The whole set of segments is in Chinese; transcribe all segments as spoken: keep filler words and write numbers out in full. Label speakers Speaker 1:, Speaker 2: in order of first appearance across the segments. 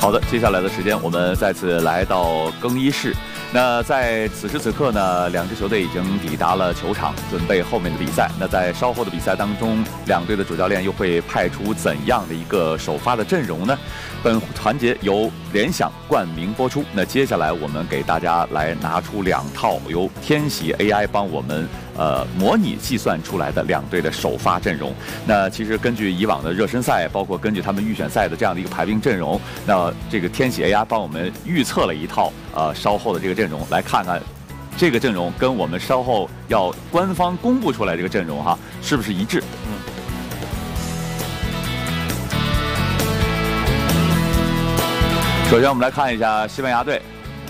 Speaker 1: 好的，接下来的时间我们再次来到更衣室。那在此时此刻呢，两支球队已经抵达了球场，准备后面的比赛。那在稍后的比赛当中，两队的主教练又会派出怎样的一个首发的阵容呢？本环节由联想冠名播出。那接下来我们给大家来拿出两套由天喜 A I 帮我们呃模拟计算出来的两队的首发阵容。那其实根据以往的热身赛，包括根据他们预选赛的这样的一个排兵阵容，那这个天喜 A I 帮我们预测了一套呃稍后的这个阵容，来看看这个阵容跟我们稍后要官方公布出来这个阵容哈是不是一致。嗯。首先我们来看一下西班牙队。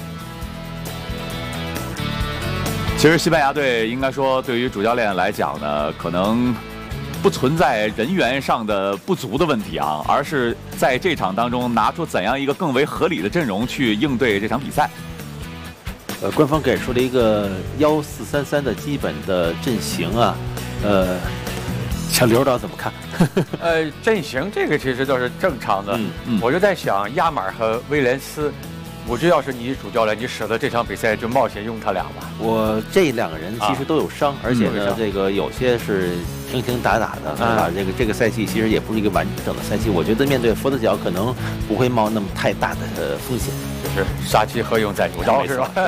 Speaker 1: 其实西班牙队应该说对于主教练来讲呢，可能不存在人员上的不足的问题啊，而是在这场当中拿出怎样一个更为合理的阵容去应对这场比赛。
Speaker 2: 呃，官方给出了一个幺四三三的基本的阵型啊，呃，小刘导怎么看？
Speaker 3: 呃，阵型这个其实都是正常的。嗯嗯，我就在想，亚马尔和威廉斯，我知道是你主教练，你舍得这场比赛就冒险用他俩吧？
Speaker 2: 我这两个人其实都有伤，啊、而且呢，嗯、这个有些是停停打打的，对吧？啊、这个这个赛季其实也不是一个完整的赛季，我觉得面对佛得角可能不会冒那么太大的风险，
Speaker 3: 就是杀气何用在牛刀，是吧？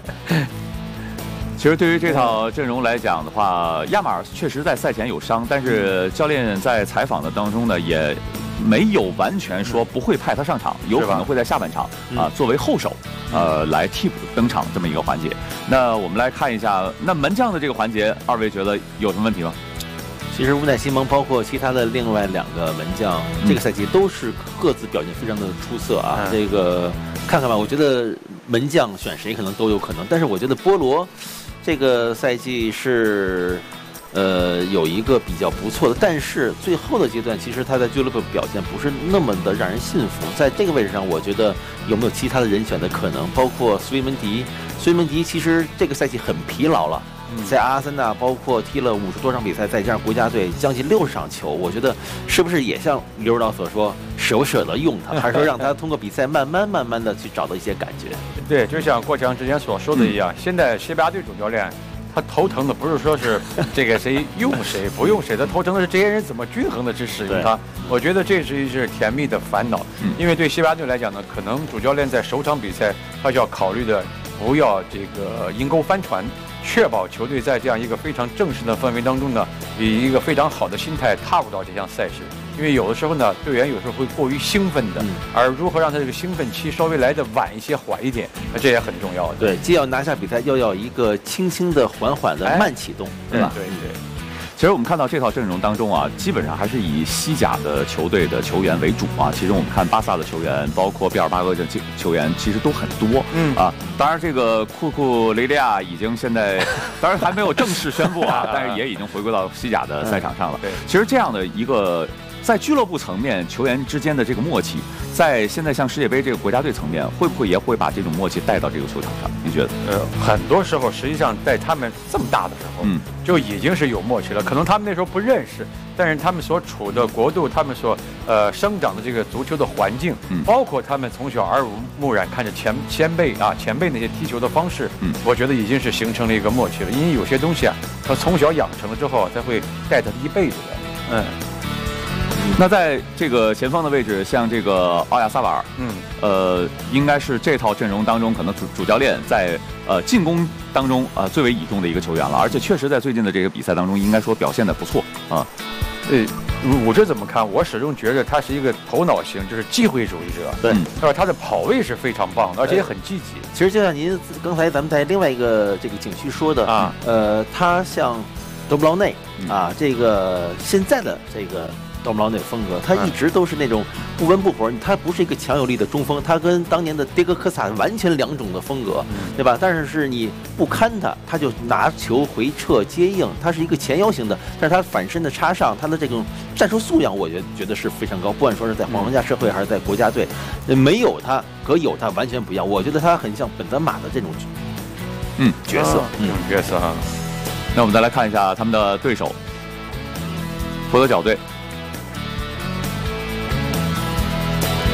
Speaker 1: 其实对于这套阵容来讲的话，亚马尔确实在赛前有伤，但是教练在采访的当中呢，也没有完全说不会派他上场，有可能会在下半场啊、呃、作为后手，呃来替补登场这么一个环节。那我们来看一下，那门将的这个环节，二位觉得有什么问题吗？
Speaker 2: 其实乌奈西蒙包括其他的另外两个门将，嗯、这个赛季都是各自表现非常的出色啊。嗯、这个看看吧，我觉得门将选谁可能都有可能，但是我觉得波罗这个赛季是呃有一个比较不错的，但是最后的阶段其实他在俱乐部表现不是那么的让人信服。在这个位置上，我觉得有没有其他的人选的可能？包括苏维门迪，苏维门迪其实这个赛季很疲劳了。在阿森纳包括踢了五十多场比赛，再加上国家队将近六十场球，我觉得是不是也像刘指导所说，舍不舍得用他，还是说让他通过比赛慢慢慢慢的去找到一些感觉？
Speaker 3: 对，就像郭强之前所说的一样，嗯、现在西班牙队主教练他头疼的不是说是这个谁用谁不用谁，他头疼的是这些人怎么均衡的去使用他。我觉得这是一是甜蜜的烦恼，嗯、因为对西班牙队来讲呢，可能主教练在首场比赛他就要考虑的不要这个阴沟翻船。确保球队在这样一个非常正式的氛围当中呢，以一个非常好的心态踏入到这项赛事。因为有的时候呢，队员有时候会过于兴奋的，嗯、而如何让他这个兴奋期稍微来的晚一些、缓一点，那这也很重要的。
Speaker 2: 对，既要拿下比赛，又要一个轻轻的、缓缓的慢启动，
Speaker 3: 哎、
Speaker 2: 对吧？
Speaker 3: 对对。
Speaker 1: 其实我们看到这套阵容当中啊，基本上还是以西甲的球队的球员为主啊。其实我们看巴萨的球员，包括毕尔巴鄂的球员，其实都很多。嗯啊，当然这个库库雷利亚已经现在，当然还没有正式宣布啊，但是也已经回归到西甲的赛场上了。
Speaker 3: 对，
Speaker 1: 其实这样的一个在俱乐部层面球员之间的这个默契，在现在像世界杯这个国家队层面，会不会也会把这种默契带到这个球场上？你觉得？
Speaker 3: 呃，很多时候实际上在他们这么大的时候，嗯，就已经是有默契了。可能他们那时候不认识，但是他们所处的国度，他们所呃生长的这个足球的环境，嗯，包括他们从小耳濡目染看着前前辈啊前辈那些踢球的方式，嗯，我觉得已经是形成了一个默契了。因为有些东西啊，他从小养成了之后，才会带他一辈子的，嗯。
Speaker 1: 那在这个前锋的位置，像这个奥亚萨瓦尔，嗯，呃，应该是这套阵容当中可能主主教练在呃进攻当中呃最为倚重的一个球员了，而且确实在最近的这个比赛当中，应该说表现得不错啊。
Speaker 3: 呃，我这怎么看？我始终觉得他是一个头脑型，就是机会主义者，
Speaker 2: 对，
Speaker 3: 是吧？他的跑位是非常棒的，而且也很积极。
Speaker 2: 其实就像您刚才咱们在另外一个这个景区说的啊，呃，他像德布劳内啊，这个现在的这个。德布劳内风格，他一直都是那种不温不火，他不是一个强有力的中锋，他跟当年的迭戈科萨完全两种的风格，对吧？但是是你不看他，他就拿球回撤接应，他是一个前腰型的，但是他反身的插上，他的这种战术素养，我觉得觉得是非常高。不管说是在皇家社会还是在国家队，没有他和有他完全不一样。我觉得他很像本泽马的这种
Speaker 1: 嗯
Speaker 2: 角色，
Speaker 3: 嗯角色哈。
Speaker 1: 那我们再来看一下他们的对手，佛得角队。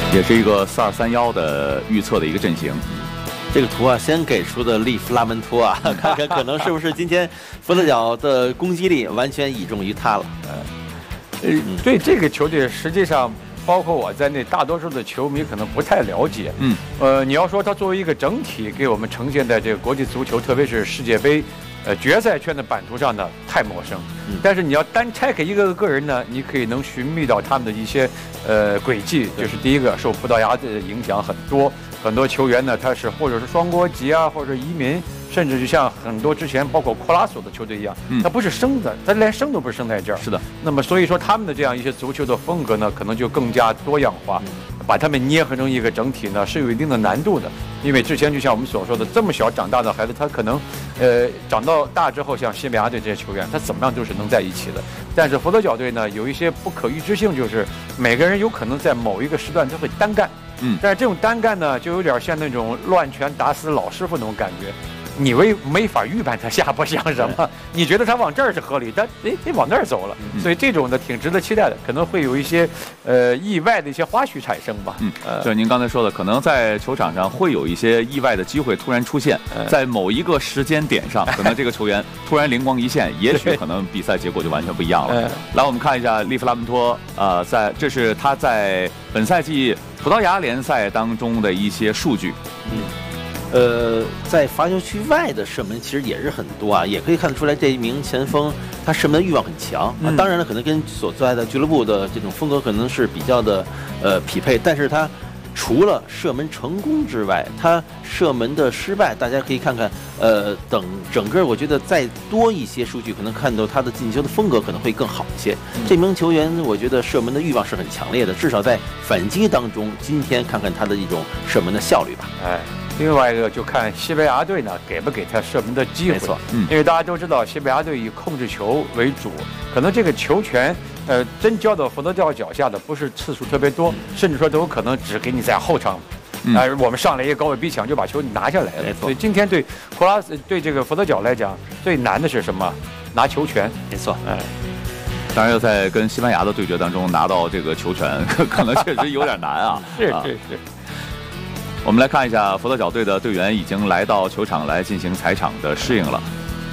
Speaker 1: 也是一个四二三幺的预测的一个阵型。
Speaker 2: 这个图啊，先给出的利弗拉门托啊，看看可能是不是今天佛得角的攻击力完全倚重于他了。
Speaker 3: 呃，对这个球队，实际上包括我在内，大多数的球迷可能不太了解。嗯，呃，你要说它作为一个整体给我们呈现在这个国际足球，特别是世界杯。呃，决赛圈的版图上呢，太陌生。嗯、但是你要单拆开一个个个人呢，你可以能寻觅到他们的一些呃轨迹。就是第一个，受葡萄牙的影响很多，很多球员呢，他是或者是双国籍啊，或者移民，甚至就像很多之前包括库拉索的球队一样，嗯、他不是生的，他连生都不是生在这儿。
Speaker 1: 是的。
Speaker 3: 那么所以说他们的这样一些足球的风格呢，可能就更加多样化。嗯把他们捏合成一个整体呢，是有一定的难度的。因为之前就像我们所说的，这么小长大的孩子，他可能，呃，长到大之后，像西班牙队这些球员，他怎么样都是能在一起的。但是佛得角队呢，有一些不可预知性，就是每个人有可能在某一个时段他会单干。嗯。但是这种单干呢，就有点像那种乱拳打死老师傅那种感觉。你没没法预判他下步想什么，你觉得他往这儿是合理，但哎，他往那儿走了，所以这种呢挺值得期待的，可能会有一些呃意外的一些花絮产生吧。
Speaker 1: 嗯，就您刚才说的，可能在球场上会有一些意外的机会突然出现，在某一个时间点上，可能这个球员突然灵光一现，也许可能比赛结果就完全不一样了。来，我们看一下利弗拉门托，呃，在这是他在本赛季葡萄牙联赛当中的一些数据。
Speaker 2: 嗯。呃，在罚球区外的射门其实也是很多啊，也可以看得出来这一名前锋他射门的欲望很强啊。嗯、当然了，可能跟所在的俱乐部的这种风格可能是比较的呃匹配，但是他除了射门成功之外，他射门的失败，大家可以看看，呃，等整个我觉得再多一些数据，可能看到他的进球的风格可能会更好一些。嗯、这名球员，我觉得射门的欲望是很强烈的，至少在反击当中，今天看看他的一种射门的效率吧。
Speaker 3: 哎。另外一个就看西班牙队呢给不给他射门的机会，没错，嗯，因为大家都知道西班牙队以控制球为主，可能这个球权，呃，真交到佛得角脚下的不是次数特别多，嗯、甚至说都有可能只给你在后场，嗯、呃，我们上来一个高位逼抢就把球拿下来了。所以今天对库拉斯对这个佛得角来讲，最难的是什么？拿球权，
Speaker 2: 没错，
Speaker 3: 哎。
Speaker 1: 当然，要在跟西班牙的对决当中拿到这个球权，可能确实有点难啊。
Speaker 3: 是是是。
Speaker 1: 我们来看一下佛得角队的队员已经来到球场来进行踩场的适应了，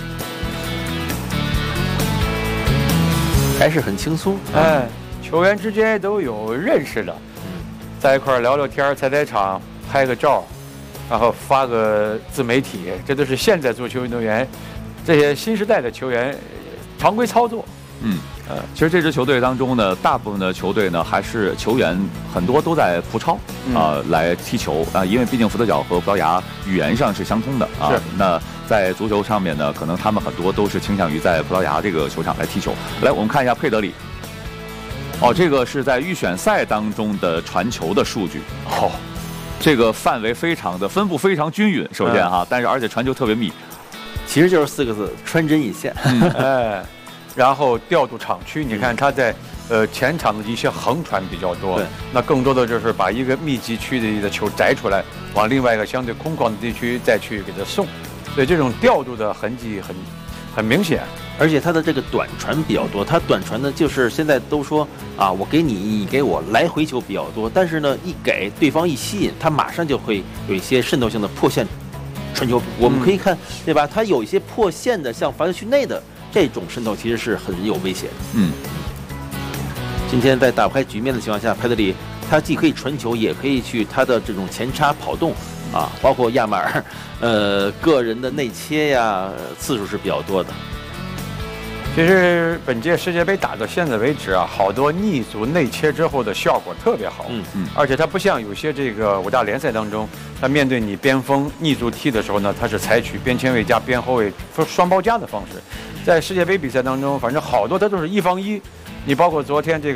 Speaker 2: 还是很轻松。
Speaker 3: 哎，球员之间都有认识的，在一块聊聊天、踩踩场、拍个照，然后发个自媒体，这都是现在足球运动员这些新时代的球员常规操作。
Speaker 1: 嗯。呃，其实这支球队当中呢，大部分的球队呢还是球员很多都在葡超啊、呃、来踢球啊、呃，因为毕竟佛得角和葡萄牙语言上是相通的啊。
Speaker 3: 是。
Speaker 1: 那在足球上面呢，可能他们很多都是倾向于在葡萄牙这个球场来踢球。来，我们看一下佩德里。哦，这个是在预选赛当中的传球的数据。哦，这个范围非常的分布非常均匀，首先哈，嗯、但是而且传球特别密，
Speaker 2: 其实就是四个字：穿针引线。
Speaker 3: 嗯、哎。然后调度场区，你看他在呃前场的一些横传比较多，那更多的就是把一个密集区的的球摘出来，往另外一个相对空旷的地区再去给他送，所以这种调度的痕迹很很明显。
Speaker 2: 而且他的这个短传比较多，他短传的就是现在都说啊，我给你，你给我，来回球比较多，但是呢，一给对方一吸引，他马上就会有一些渗透性的破线传球。我们可以看，对吧？他有一些破线的，像罚球区内的。这种渗透其实是很有危险的。嗯，今天在打不开局面的情况下，佩德里他既可以传球，也可以去他的这种前插跑动啊，包括亚马尔，呃，个人的内切呀次数是比较多的。
Speaker 3: 其实本届世界杯打到现在为止啊，好多逆足内切之后的效果特别好。嗯嗯，而且它不像有些这个五大联赛当中，它面对你边锋逆足踢的时候呢，它是采取边前卫加边后卫双包夹的方式。在世界杯比赛当中，反正好多它都是一防一。你包括昨天这个。